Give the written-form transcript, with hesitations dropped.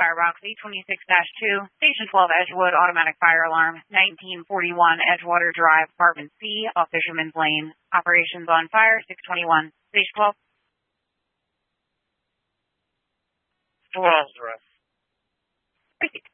Firebox 826-2, Station 12 Edgewood, automatic fire alarm, 1941 Edgewater Drive, Apartment C, off Fisherman's Lane. Operations on fire, 621. Station 12. Still on, Zero.